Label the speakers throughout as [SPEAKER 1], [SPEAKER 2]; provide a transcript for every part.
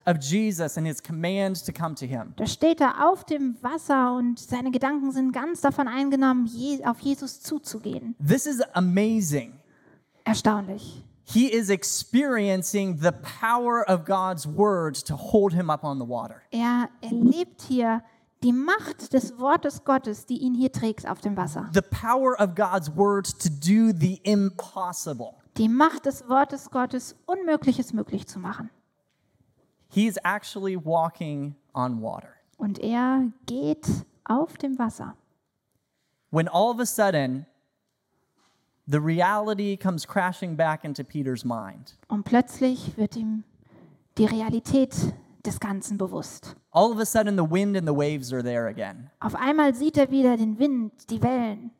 [SPEAKER 1] of Jesus and his command to come to him.
[SPEAKER 2] Da steht er auf dem Wasser und seine Gedanken sind ganz davon eingenommen, auf Jesus zuzugehen.
[SPEAKER 1] This is amazing.
[SPEAKER 2] Erstaunlich.
[SPEAKER 1] He is experiencing the power of God's word to hold him up on the water.
[SPEAKER 2] Er erlebt hier die Macht des Wortes Gottes, die ihn hier trägt auf dem Wasser.
[SPEAKER 1] The power of God's word to do the impossible.
[SPEAKER 2] Die Macht des Wortes Gottes, Unmögliches möglich zu machen.
[SPEAKER 1] He is actually walking on water.
[SPEAKER 2] Und er geht auf dem Wasser.
[SPEAKER 1] When all of a sudden, the reality comes crashing back into Peter's mind.
[SPEAKER 2] Und plötzlich wird ihm die Realität des Ganzen bewusst.
[SPEAKER 1] All of a sudden, the wind and the waves are there again.
[SPEAKER 2] Auf einmal sieht er wieder den Wind, die Wellen.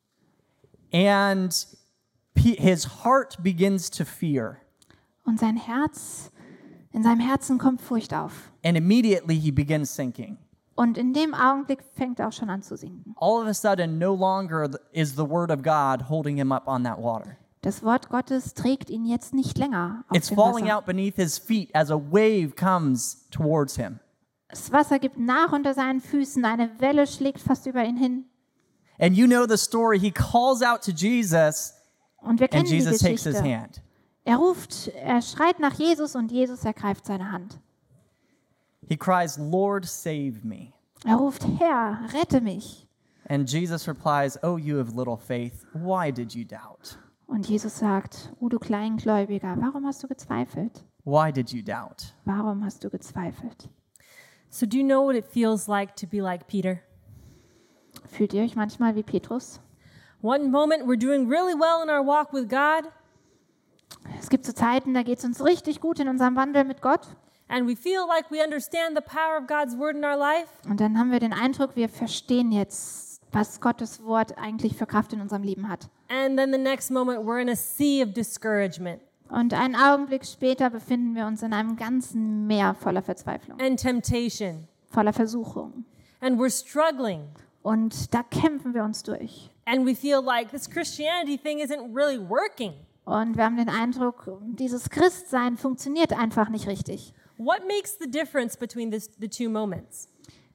[SPEAKER 1] And his heart begins to fear.
[SPEAKER 2] Und in seinem Herzen kommt Furcht auf.
[SPEAKER 1] And immediately he begins sinking.
[SPEAKER 2] Und in dem Augenblick fängt er auch schon an zu sinken.
[SPEAKER 1] All of a sudden, no longer is the word of God holding him up on that water.
[SPEAKER 2] Das Wort Gottes trägt ihn jetzt nicht länger auf
[SPEAKER 1] It's
[SPEAKER 2] dem
[SPEAKER 1] falling
[SPEAKER 2] Wasser.
[SPEAKER 1] out beneath his feet as a wave comes towards him.
[SPEAKER 2] Das Wasser gibt nach unter seinen Füßen, eine Welle schlägt fast über ihn hin.
[SPEAKER 1] And you know the story. He calls out to Jesus,
[SPEAKER 2] Und wir kennen
[SPEAKER 1] and
[SPEAKER 2] die
[SPEAKER 1] Jesus takes his
[SPEAKER 2] Geschichte.
[SPEAKER 1] hand.
[SPEAKER 2] Er schreit nach Jesus und Jesus ergreift seine Hand.
[SPEAKER 1] He cries, "Lord, save me."
[SPEAKER 2] Er ruft, Herr, rette mich.
[SPEAKER 1] And Jesus replies, "Oh, you of little faith, why did you doubt?
[SPEAKER 2] Und Jesus sagt, du Kleingläubiger, warum hast du gezweifelt?
[SPEAKER 1] Why did you doubt?"
[SPEAKER 2] Warum hast du gezweifelt?
[SPEAKER 3] So do you know what it feels like to be like Peter?
[SPEAKER 2] Fühlt ihr euch manchmal wie Petrus?
[SPEAKER 3] One moment we're doing really well in our walk with God,
[SPEAKER 2] Es gibt so Zeiten, da geht es uns richtig gut in unserem Wandel mit Gott.
[SPEAKER 3] and we feel like we understand the power of God's word in our life.
[SPEAKER 2] Und dann haben wir den Eindruck, wir verstehen jetzt, was Gottes Wort eigentlich für Kraft in unserem Leben hat.
[SPEAKER 3] And then the next moment we're in a sea of discouragement
[SPEAKER 2] Und einen Augenblick später befinden wir uns in einem ganzen Meer voller Verzweiflung,
[SPEAKER 3] and temptation,
[SPEAKER 2] voller Versuchung.
[SPEAKER 3] and we're struggling.
[SPEAKER 2] Und da kämpfen wir uns durch.
[SPEAKER 3] And we feel like this Christianity thing isn't really working.
[SPEAKER 2] Und wir haben den Eindruck, dieses Christsein funktioniert einfach nicht richtig.
[SPEAKER 3] What makes the difference between the two moments?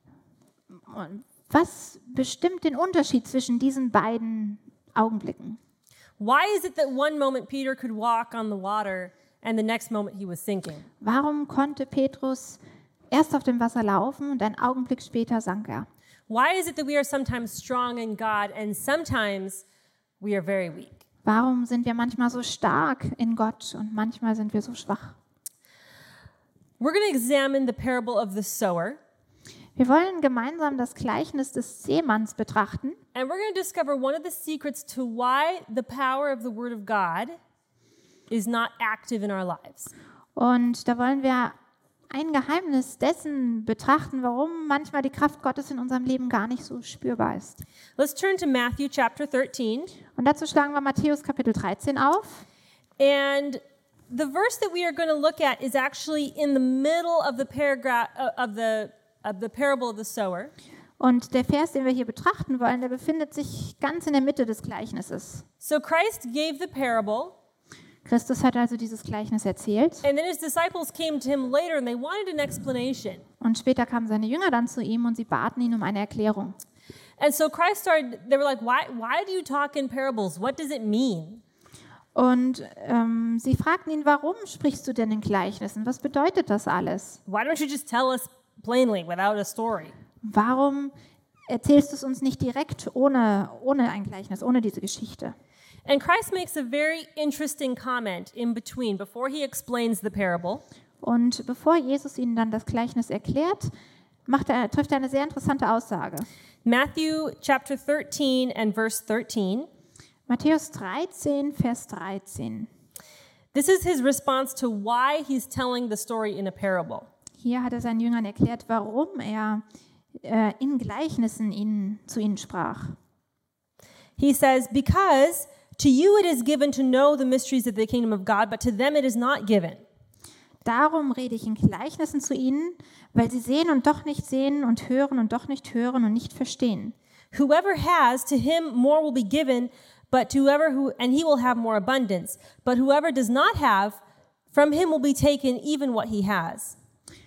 [SPEAKER 2] Und was bestimmt den Unterschied zwischen diesen beiden Augenblicken?
[SPEAKER 3] Why is it that one moment Peter could walk on the water and the next moment he was sinking?
[SPEAKER 2] Warum konnte Petrus erst auf dem Wasser laufen und einen Augenblick später sank er?
[SPEAKER 3] Why is it that we are sometimes strong in God and sometimes we are very weak?
[SPEAKER 2] Warum sind wir manchmal so stark in Gott und manchmal sind wir so schwach?
[SPEAKER 3] We're going to examine the parable of the sower,
[SPEAKER 2] Wir wollen gemeinsam das Gleichnis des Seemanns betrachten
[SPEAKER 3] and we're going to discover one of the secrets to why the power of the Word of God is not active in our lives.
[SPEAKER 2] und da wollen wir ein Geheimnis dessen betrachten, warum manchmal die Kraft Gottes in unserem Leben gar nicht so spürbar ist.
[SPEAKER 3] Let's turn to Matthew chapter 13,
[SPEAKER 2] Und dazu schlagen wir Matthäus Kapitel 13 auf.
[SPEAKER 3] and the verse that we are going to look at is actually in the middle of the paragraph of the parable of the sower.
[SPEAKER 2] Und der Vers, den wir hier betrachten wollen, der befindet sich ganz in der Mitte des Gleichnisses.
[SPEAKER 3] So Christ gave the parable,
[SPEAKER 2] Christus hat also dieses Gleichnis erzählt
[SPEAKER 3] and then his disciples came to him later and they wanted an explanation.
[SPEAKER 2] und später kamen seine Jünger dann zu ihm und sie baten ihn um eine Erklärung.
[SPEAKER 3] And so Christ started, they were like, why do you talk in parables? What does it mean?
[SPEAKER 2] Und sie fragten ihn, warum sprichst du denn in Gleichnissen? Was bedeutet das alles?
[SPEAKER 3] Why don't you just tell us plainly without a story?
[SPEAKER 2] Warum erzählst du es uns nicht direkt ohne ein Gleichnis, ohne diese Geschichte?
[SPEAKER 3] And Christ makes a very interesting comment in between before he explains the parable.
[SPEAKER 2] Und bevor Jesus ihnen dann das Gleichnis erklärt, trifft er eine sehr interessante Aussage.
[SPEAKER 3] Matthew chapter 13 and verse 13.
[SPEAKER 2] Matthäus 13, Vers 13.
[SPEAKER 3] This is his response to why he's telling the story in a parable.
[SPEAKER 2] Hier hat er seinen Jüngern erklärt, warum er in Gleichnissen zu ihnen sprach.
[SPEAKER 3] He says, because to you it is given to know the mysteries of the kingdom of God, but to them it is not given.
[SPEAKER 2] Darum rede ich in Gleichnissen zu ihnen, weil sie sehen und doch nicht sehen und hören und doch nicht hören und nicht verstehen.
[SPEAKER 3] Whoever has, to him more will be given, but to whoever and he will have more abundance. But whoever does not have, from him will be taken even what he has.